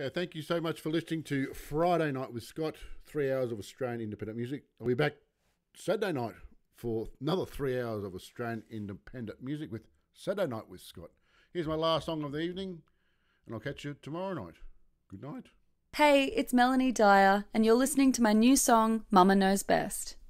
Thank you so much for listening to Friday Night with Scott, 3 hours of Australian independent music. I'll be back Saturday night for another 3 hours of Australian independent music with Saturday Night with Scott. Here's my last song of the evening, and I'll catch you tomorrow night. Good night. Hey, it's Melanie Dyer, and you're listening to my new song, Mama Knows Best.